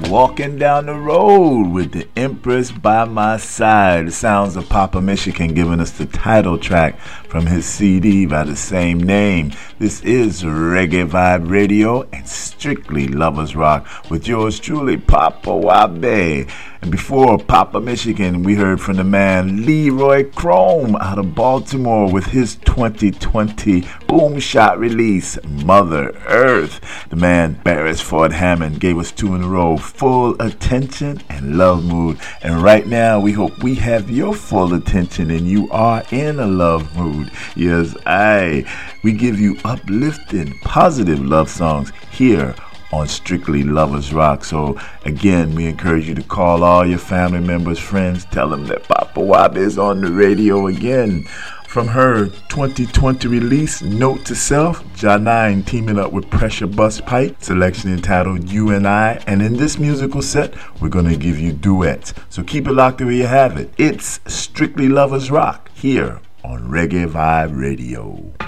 Walking down the road with the Empress by my side. The sounds of Papa Michigan giving us the title track from his CD by the same name. This is Reggae Vibe Radio and Strictly Lovers Rock with yours truly, Papa Wabe. And before Papa Michigan, we heard from the man Leroy Chrome out of Baltimore with his 2020 boom shot release, Mother Earth. The man Beresford Hammond gave us 2 in a row, Full Attention and Love Mood. And right now, we hope we have your full attention and you are in a love mood. Yes, we give you uplifting, positive love songs here on Strictly Lovers Rock. So again, we encourage you to call all your family members, friends, tell them that Papa Wabe is on the radio again. From her 2020 release, Note to Self, Janine teaming up with Pressure Bus Pipe, selection entitled You and I. And in this musical set, we're going to give you duets. So keep it locked where you have it. It's Strictly Lovers Rock here on Reggae Vibe Radio.